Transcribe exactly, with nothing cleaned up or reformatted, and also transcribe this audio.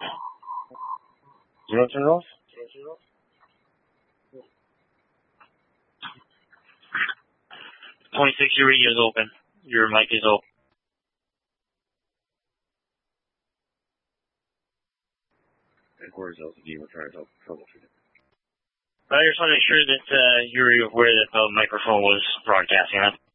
You want to turn it off? twenty-six, your radio is open. Your mic is open. Headquarters L T D, we're trying to troubleshoot it. I just want to make sure that uh, you're aware that the microphone was broadcasting. Huh?